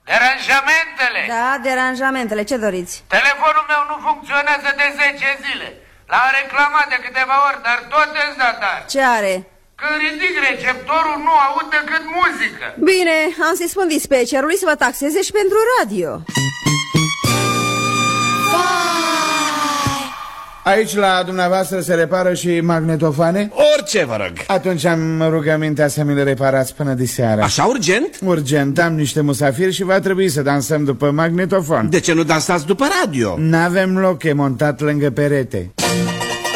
Deranjamentele? Da, deranjamentele, ce doriți? Telefonul meu nu funcționează de 10 zile. L-am reclamat de câteva ori, dar tot în zadar. Ce are? Când ridic receptorul, nu aud decât muzică. Bine, am să-i spun dispecerului să vă taxeze și pentru radio. Aici la dumneavoastră se repară și magnetofoane? Orice, vă rog. Atunci am rugămintea să mi le reparați până diseară. Așa urgent? Urgent, am niște musafiri și va trebui să dansăm după magnetofon. De ce nu dansați după radio? N-avem loc, e montat lângă perete.